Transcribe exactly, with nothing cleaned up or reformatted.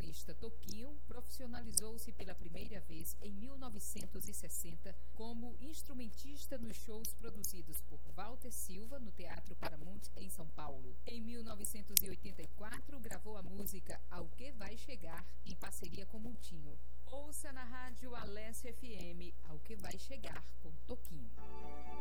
baterista Toquinho profissionalizou-se pela primeira vez em mil novecentos e sessenta como instrumentista nos shows produzidos por Walter Silva no Teatro Paramount em São Paulo. Em mil novecentos e oitenta e quatro, gravou a música Ao Que Vai Chegar em parceria com Multinho. Ouça na rádio Alessia F M Ao Que Vai Chegar com Toquinho.